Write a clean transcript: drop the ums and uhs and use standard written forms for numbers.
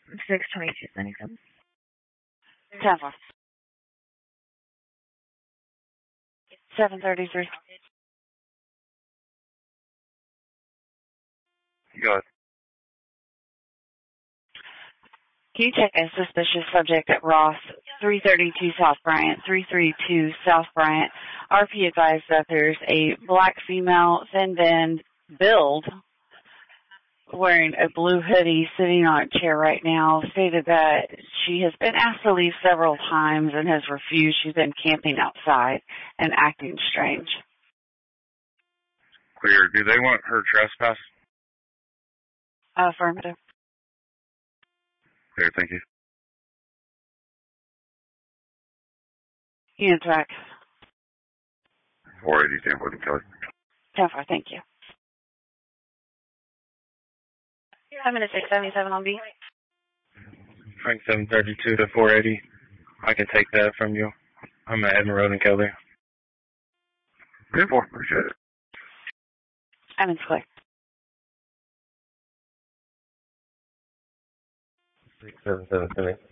6/22/77. 10-4. 733. Go ahead. Can you check a suspicious subject at Ross, 332 South Bryant, 332 South Bryant? RP advised that there's a black female, thin build, wearing a blue hoodie, sitting on a chair right now, stated that she has been asked to leave several times and has refused. She's been camping outside and acting strange. Clear. Do they want her trespass? Affirmative. Clear, thank you. Units back. 480, Stanford and Kelly. 10-4, thank you. I'm in a 677 on B. Frank 732 to 480. I can take that from you. I'm at Edmond Road and Kelly. Good for, appreciate it. I'm in Square. 6777.